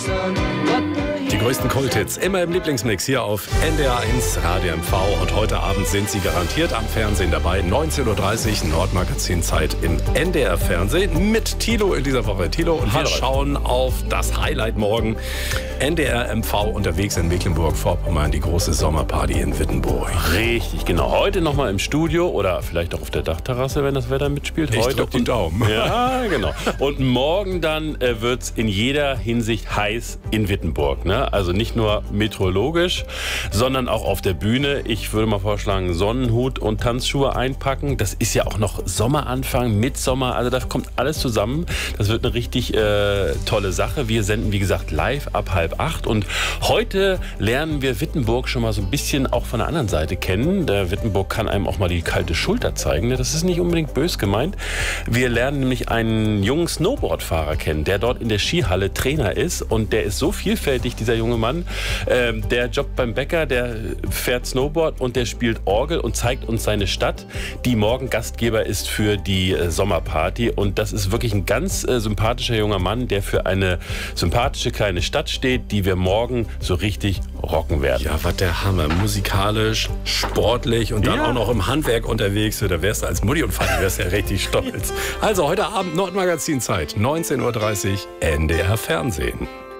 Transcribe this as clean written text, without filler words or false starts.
Die größten Kulthits immer im Lieblingsmix hier auf NDR 1 Radio MV. Und heute Abend sind Sie garantiert am Fernsehen dabei. 19:30 Uhr Nordmagazin-Zeit im NDR Fernsehen mit Thilo in dieser Woche. Thilo, und wir schauen auf das Highlight morgen. NDR MV unterwegs in Mecklenburg-Vorpommern, die große Sommerparty in Wittenburg. Richtig, genau. Heute nochmal im Studio oder vielleicht auch auf der Dachterrasse, wenn das Wetter mitspielt. Ich drück die Daumen. Ja, genau. Und morgen dann wird es in jeder Hinsicht heiß in Wittenburg. Ne? Also nicht nur meteorologisch, sondern auch auf der Bühne. Ich würde mal vorschlagen, Sonnenhut und Tanzschuhe einpacken. Das ist ja auch noch Sommeranfang, Mitsommer. Also das kommt alles zusammen. Das wird eine richtig tolle Sache. Wir senden, wie gesagt, live ab 7:30. Und heute lernen wir Wittenburg schon mal so ein bisschen auch von der anderen Seite kennen. Der Wittenburg kann einem auch mal die kalte Schulter zeigen. Das ist nicht unbedingt bös gemeint. Wir lernen nämlich einen jungen Snowboardfahrer kennen, der dort in der Skihalle Trainer ist. Und der ist so vielfältig, dieser junge Mann. Der jobbt beim Bäcker, der fährt Snowboard und der spielt Orgel und zeigt uns seine Stadt, die morgen Gastgeber ist für die Sommerparty. Und das ist wirklich ein ganz sympathischer junger Mann, der für eine sympathische kleine Stadt steht, die wir morgen so richtig rocken werden. Ja, was der Hammer. Musikalisch, sportlich und dann auch noch im Handwerk unterwegs. Da wärst du als Mutti und Vati wärst ja richtig stolz. Also heute Abend Nordmagazin-Zeit, 19:30 Uhr, NDR Fernsehen.